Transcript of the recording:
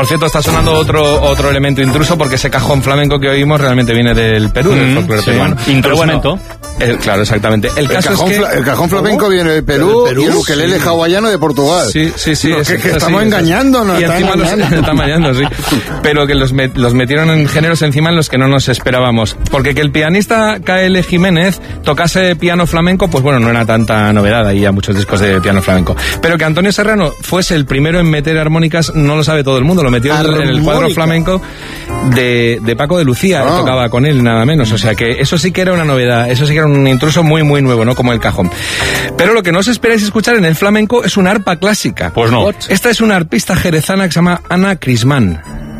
Por cierto, está sonando otro elemento intruso, porque ese cajón flamenco que oímos realmente viene del Perú, del folclore peruano. Instrumento. Claro, exactamente. El cajón flamenco viene del Perú y el ukelele hawaiano de Portugal. Sí. Estamos engañándonos. Y encima los están engañando, sí. Pero que los metieron en géneros encima en los que no nos esperábamos. Porque que el pianista K.L. Jiménez tocase piano flamenco, pues bueno, no era tanta novedad, ahí a muchos discos de piano flamenco. Pero que Antonio Serrano fuese el primero en meter armónicas, no lo sabe todo el mundo. Lo metió en el cuadro flamenco de Paco de Lucía, tocaba con él nada menos. O sea que eso sí que era una novedad, eso sí que era un intruso muy muy nuevo, ¿no? Como el cajón. Pero lo que no os esperáis escuchar en el flamenco es una arpa clásica. Pues no. Esta es una arpista jerezana que se llama Ana Crismán.